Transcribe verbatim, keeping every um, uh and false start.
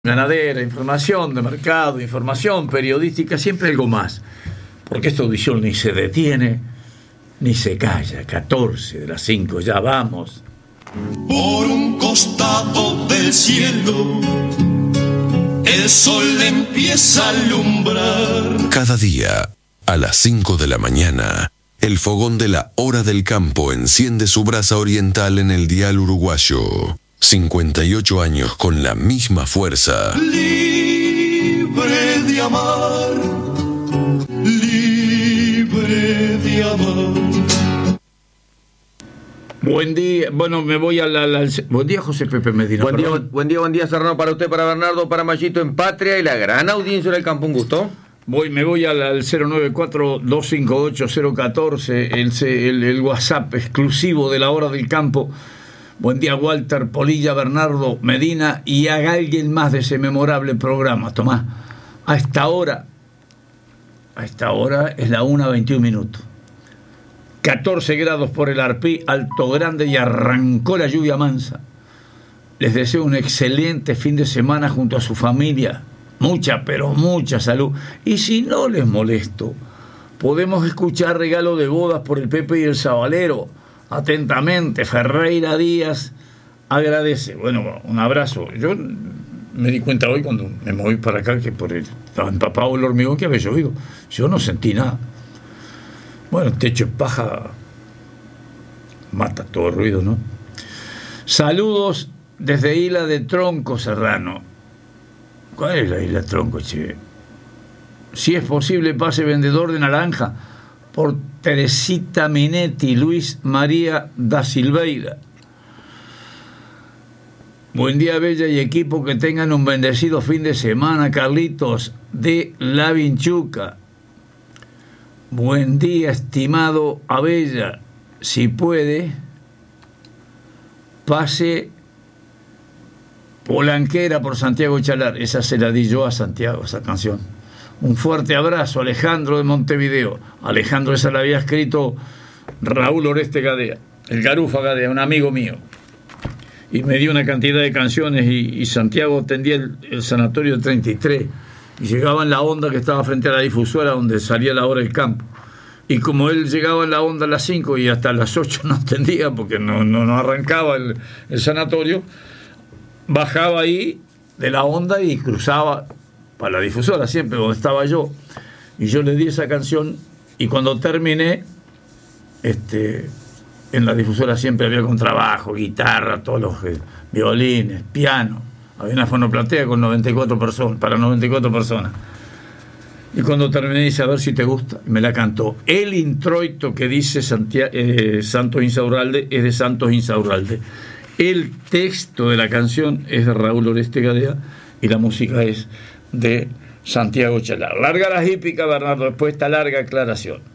Ganadera, información de mercado, información periodística, siempre algo más, porque esta audición ni se detiene ni se calla. Catorce de las cinco, ya vamos. Por un costado del cielo el sol empieza a alumbrar. Cada día, a las cinco de la mañana, el fogón de la Hora del Campo enciende su brasa oriental en el dial uruguayo. cincuenta y ocho años con la misma fuerza. Libre de amar, libre de amar. Buen día, bueno, me voy a la, la, buen día, José Pepe Medina. Buen día, buen día, buen día, Serrano, para usted, para Bernardo, para Mayito en Patria y la gran audiencia del campo. Un gusto. Voy, me voy al, al cero nueve cuatro, dos cinco ocho, cero uno cuatro, el, el, el WhatsApp exclusivo de la Hora del Campo. Buen día, Walter, Polilla, Bernardo, Medina, y haga alguien más de ese memorable programa. Tomás, a esta hora, a esta hora es la una veintiún minutos. catorce grados por el Arpí, Alto Grande, y arrancó la lluvia mansa. Les deseo un excelente fin de semana junto a su familia. Mucha, pero mucha salud. Y si no les molesto, podemos escuchar Regalo de Bodas por el Pepe y el Sabalero. Atentamente, Ferreira Díaz agradece. Bueno, un abrazo. Yo me di cuenta hoy cuando me moví para acá que por el, estaba empapado el hormigón que había llovido. Yo no sentí nada. Bueno, el techo de paja mata todo el ruido, ¿no? Saludos desde Isla de Tronco, Serrano. ¿Cuál es la Isla de Tronco, che? Si es posible, pase vendedor de naranja por Teresita Minetti, Luis María da Silveira. Buen día, Bella y equipo, que tengan un bendecido fin de semana. Carlitos de La Vinchuca. Buen día, estimado Abella. Si puede, pase Polanquera por Santiago Chalar. Esa se la di yo a Santiago, esa canción. Un fuerte abrazo, Alejandro de Montevideo. Alejandro, esa la había escrito Raúl Oreste Gadea, el Garufa Gadea, un amigo mío. Y me dio una cantidad de canciones y, y Santiago atendía el, el sanatorio de treinta y tres. Y llegaba en la onda que estaba frente a la difusora donde salía la Hora del Campo. Y como él llegaba en la onda a las cinco y hasta las ocho no atendía porque no, no, no arrancaba el, el sanatorio, bajaba ahí de la onda y cruzaba para la difusora siempre donde estaba yo, y yo le di esa canción, y cuando terminé, este, en la difusora siempre había contrabajo, guitarra, todos los eh, violines, piano, había una fonoplatea con noventa y cuatro personas, para noventa y cuatro personas, y cuando terminé dice, a ver si te gusta, y me la cantó. El introito que dice Santiago, eh, Santos Insaurralde es de Santos Insaurralde, el texto de la canción es de Raúl Oreste Gadea y la música es de Santiago Chalar. Larga la hípica, Bernardo, después esta larga aclaración.